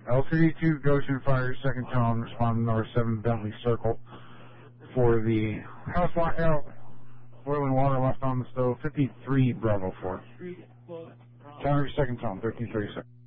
L32 Goshen Fire, second tone, respond to number 7 Bentley Circle for the house lockout, boiling water left on the stove, 53 Bravo 4. Counter second tone, 1336.